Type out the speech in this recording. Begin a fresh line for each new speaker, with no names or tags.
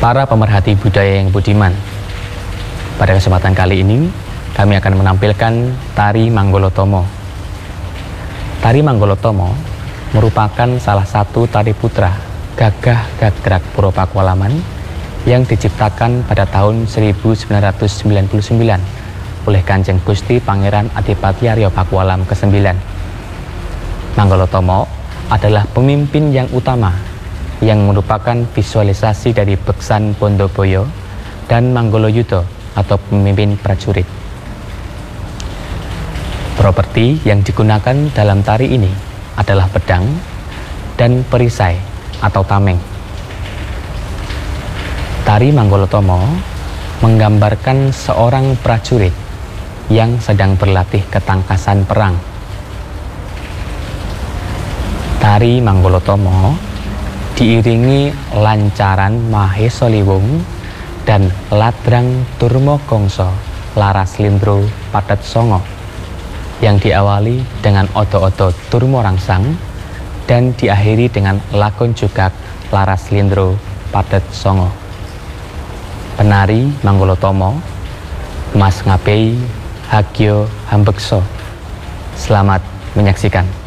Para pemerhati budaya yang budiman, pada kesempatan kali ini kami akan menampilkan tari Manggolotomo. Tari Manggolotomo merupakan salah satu tari putra Gagah Gagrak Puro Pakualaman yang diciptakan pada tahun 1999 oleh Kanjeng Gusti Pangeran Adipati Arya Pakualam ke-9. Manggolotomo adalah pemimpin yang utama yang merupakan visualisasi dari Beksan Pondoboyo dan Manggoloyudo atau pemimpin prajurit. Properti yang digunakan dalam tari ini adalah pedang dan perisai atau tameng. Tari Manggolotomo menggambarkan seorang prajurit yang sedang berlatih ketangkasan perang. Tari Manggolotomo diiringi lancaran Mahesa Liwung dan ladrang Durma Gongso Laras Lindro Padet Songo yang diawali dengan odo-odo Durma Rangsang dan diakhiri dengan lakon jugak Laras Lindro Padet Songo. Penari Manggolotomo Mas Ngabei Hagyo Hambekso. Selamat menyaksikan.